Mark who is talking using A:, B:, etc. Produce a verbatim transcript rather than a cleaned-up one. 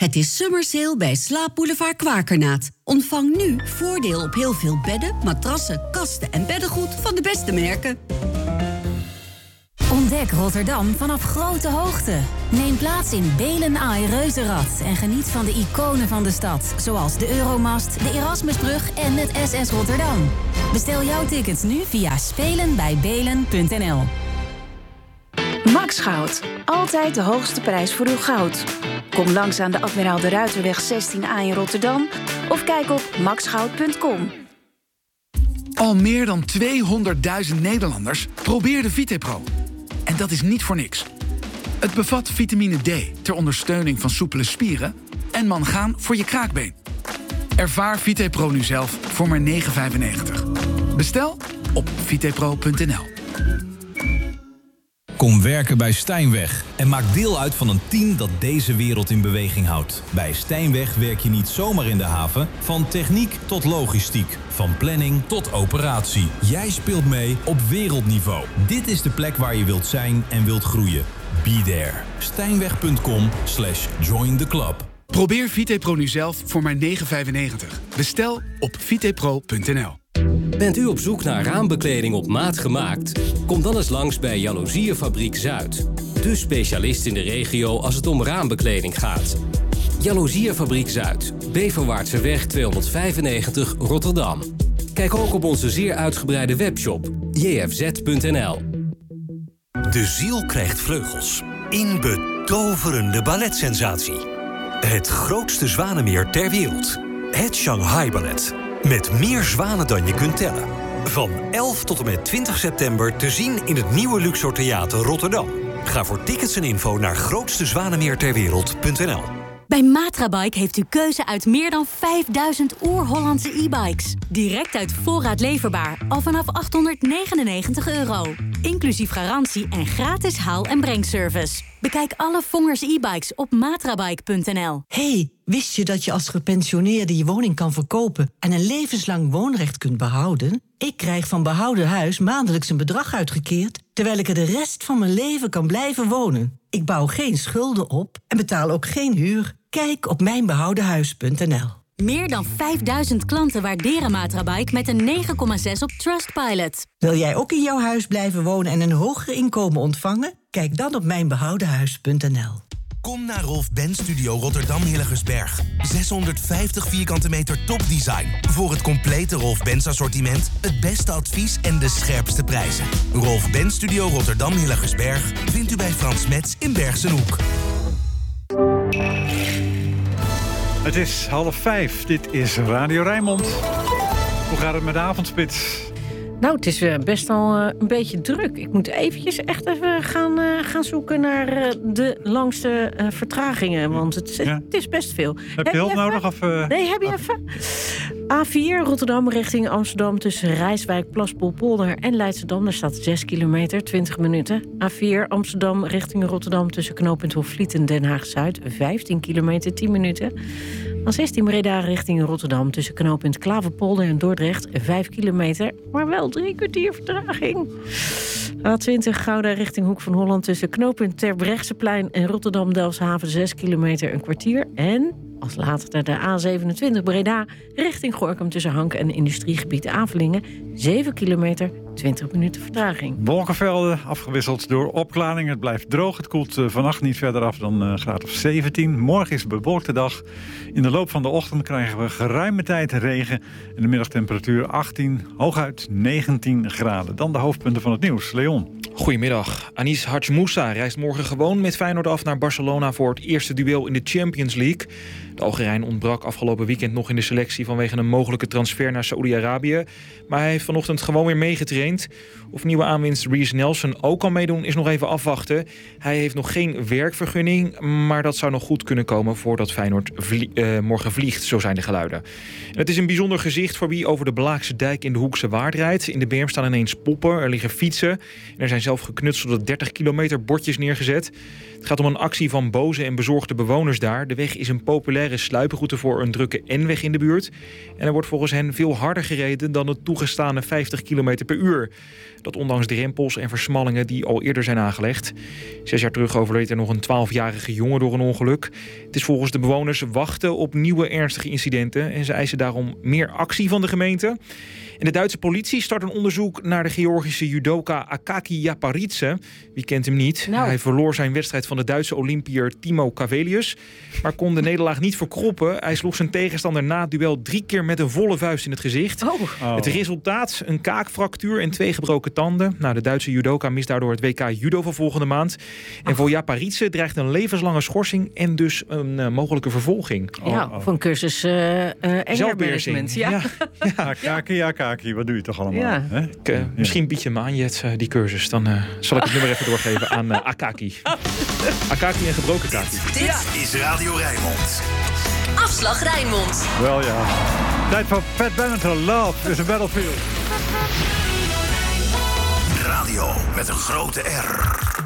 A: Het is summer sale bij Slaapboulevard Kwakernaat. Ontvang nu voordeel op heel veel bedden, matrassen, kasten en beddengoed van de beste merken.
B: Ontdek Rotterdam vanaf grote hoogte. Neem plaats in Belen Eye Reuzenrad en geniet van de iconen van de stad, zoals de Euromast, de Erasmusbrug en het S S Rotterdam. Bestel jouw tickets nu via spelen bij belen punt n l.
C: Max Goud. Altijd de hoogste prijs voor uw goud. Kom langs aan de Admiraal de Ruiterweg zestien A in Rotterdam of kijk op max goud punt com.
D: Al meer dan tweehonderdduizend Nederlanders probeerden VitePro. En dat is niet voor niks. Het bevat vitamine D ter ondersteuning van soepele spieren en mangaan voor je kraakbeen. Ervaar VitePro nu zelf voor maar negen vijfennegentig. Bestel op vitepro punt n l.
E: Kom werken bij Stijnweg en maak deel uit van een team dat deze wereld in beweging houdt. Bij Stijnweg werk je niet zomaar in de haven. Van techniek tot logistiek, van planning tot operatie. Jij speelt mee op wereldniveau. Dit is de plek waar je wilt zijn en wilt groeien. Be there. Stijnweg punt com slash join the club.
D: Probeer VitePro nu zelf voor maar negen vijfennegentig. Bestel op vitepro punt n l.
F: Bent u op zoek naar raambekleding op maat gemaakt? Kom dan eens langs bij Jaloeziefabriek Zuid. De specialist in de regio als het om raambekleding gaat. Jaloeziefabriek Zuid. Beverwaartseweg tweehonderdvijfennegentig Rotterdam. Kijk ook op onze zeer uitgebreide webshop j f z punt n l.
G: De ziel krijgt vleugels. In betoverende balletsensatie. Het grootste zwanenmeer ter wereld. Het Shanghai Ballet. Met meer zwanen dan je kunt tellen. Van elf tot en met twintig september te zien in het nieuwe Luxor Theater Rotterdam. Ga voor tickets en info naar grootste zwanenmeer ter wereld punt n l.
B: Bij Matrabike heeft u keuze uit meer dan vijfduizend oer-Hollandse e-bikes. Direct uit voorraad leverbaar, al vanaf achthonderdnegenennegentig euro. Inclusief garantie en gratis haal- en brengservice. Bekijk alle Vongers e-bikes op matrabike punt n l.
H: Hey, wist je dat je als gepensioneerde je woning kan verkopen en een levenslang woonrecht kunt behouden? Ik krijg van behouden huis maandelijks een bedrag uitgekeerd, terwijl ik er de rest van mijn leven kan blijven wonen. Ik bouw geen schulden op en betaal ook geen huur. Kijk op mijn behouden huis punt n l.
B: Meer dan vijfduizend klanten waarderen Matrabike met een negen komma zes op Trustpilot.
H: Wil jij ook in jouw huis blijven wonen en een hoger inkomen ontvangen? Kijk dan op mijn behouden huis punt n l.
I: Kom naar Rolf Benz Studio Rotterdam Hilligersberg. zeshonderdvijftig vierkante meter topdesign. Voor het complete Rolf Benz assortiment, het beste advies en de scherpste prijzen. Rolf Benz Studio Rotterdam Hilligersberg vindt u bij Frans Metz in Bergsenhoek.
J: Het is half vijf. Dit is Radio Rijnmond. Hoe gaat het met de avondspits?
K: Nou, het is best al een beetje druk. Ik moet eventjes echt even gaan, uh, gaan zoeken naar uh, de langste uh, vertragingen. Want het, ja. het is best veel.
J: Heb,
K: heb
J: je hulp
K: je
J: nodig? Of, uh...
K: Nee, heb je oh. even? A vier Rotterdam richting Amsterdam tussen Rijswijk, Plaspolpolder en Leidschendam. Daar staat zes kilometer, twintig minuten. A vier Amsterdam richting Rotterdam tussen knooppunt Hofvliet en Den Haag-Zuid. vijftien kilometer, tien minuten. A zestien Breda richting Rotterdam tussen knooppunt Klaverpolder en Dordrecht. vijf kilometer, maar wel drie kwartier vertraging. A twintig Gouda richting Hoek van Holland tussen knooppunt Terbrechtseplein en Rotterdam-Delfshaven. zes kilometer, een kwartier. En als laatste de A zevenentwintig Breda richting Gorinchem tussen Hank en industriegebied Avelingen. zeven kilometer, twintig minuten vertraging.
J: Wolkenvelden afgewisseld door opklaringen. Het blijft droog. Het koelt vannacht niet verder af dan een graad of zeventien. Morgen is een bewolkte dag. In de loop van de ochtend krijgen we geruime tijd regen. En de middagtemperatuur achttien, hooguit negentien graden. Dan de hoofdpunten van het nieuws. Leon.
L: Goedemiddag. Anis Hadjmoussa reist morgen gewoon met Feyenoord af naar Barcelona voor het eerste duel in de Champions League. De Algerijn ontbrak afgelopen weekend nog in de selectie vanwege een mogelijke transfer naar Saoedi-Arabië. Maar hij heeft vanochtend gewoon weer meegetraind. Of nieuwe aanwinst Reece Nelson ook kan meedoen is nog even afwachten. Hij heeft nog geen werkvergunning, maar dat zou nog goed kunnen komen voordat Feyenoord vlie- uh, morgen vliegt, zo zijn de geluiden. En het is een bijzonder gezicht voor wie over de Blaakse dijk in de Hoekse Waard rijdt. In de berm staan ineens poppen, er liggen fietsen. En er zijn zelf geknutselde dertig kilometer bordjes neergezet. Het gaat om een actie van boze en bezorgde bewoners daar. De weg is een populaire populaire sluiproute voor een drukke N-weg in de buurt. En er wordt volgens hen veel harder gereden dan het toegestane vijftig kilometer per uur. Dat ondanks drempels en versmallingen die al eerder zijn aangelegd. Zes jaar terug overleed er nog een twaalfjarige jongen door een ongeluk. Het is volgens de bewoners wachten op nieuwe ernstige incidenten. En ze eisen daarom meer actie van de gemeente. En de Duitse politie start een onderzoek naar de Georgische judoka Akaki Japaridze. Wie kent hem niet? Nou. Hij verloor zijn wedstrijd van de Duitse Olympiër Timo Cavelius. Maar kon de nederlaag niet verkroppen. Hij sloeg zijn tegenstander na het duel drie keer met een volle vuist in het gezicht.
K: Oh.
L: Oh. Het resultaat, een kaakfractuur en twee gebroken tanden. Nou, de Duitse judoka mist daardoor het W K judo van volgende maand. En voor Japaridze dreigt een levenslange schorsing en dus een uh, mogelijke vervolging.
K: Ja, oh, oh. Voor een cursus uh, uh,
L: zelfbeheersing.
K: Ja.
L: Ja.
J: Ja, kaki, ja, kaki. Wat doe je toch allemaal?
K: Ja.
J: Hè?
L: Ik, uh, ja. Misschien bied je me aan, Jet, uh, die cursus. Dan uh, zal ik het nummer even doorgeven aan uh, Akaki. Akaki en gebroken kaki.
M: Dit ja. is Radio Rijnmond. Afslag Rijnmond.
J: Wel ja. Tijd voor Pat Benatar. Love is a Battlefield.
M: Radio met een grote R.